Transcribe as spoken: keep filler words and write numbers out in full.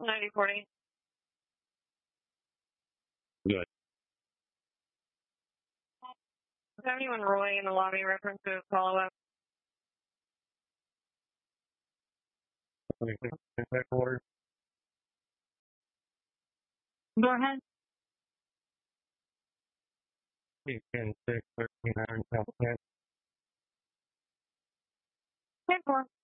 ninety forty. Good. Is there anyone Roy in the lobby reference to follow up? Order. Go ahead. ten six thirteen iron South ten. ten four.